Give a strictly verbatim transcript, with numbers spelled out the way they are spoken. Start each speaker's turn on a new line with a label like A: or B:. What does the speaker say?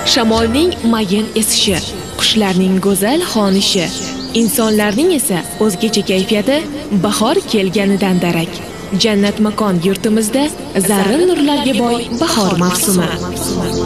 A: Shamolning mayin esishi, qushlarning go'zal xonishi, insonlarning esa o'zgacha kayfiyati bahor kelganidan darak. Jannat makon yurtimizda zarrin nurlarga boy bahor mavsumi.